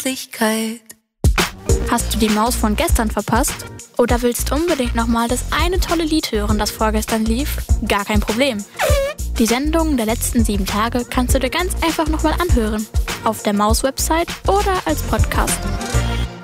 Zärtlichkeit. Hast du die Maus von gestern verpasst? Oder willst unbedingt nochmal das eine tolle Lied hören, das vorgestern lief? Gar kein Problem. Die Sendungen der letzten 7 Tage kannst du dir ganz einfach nochmal anhören. Auf der Maus-Website oder als Podcast.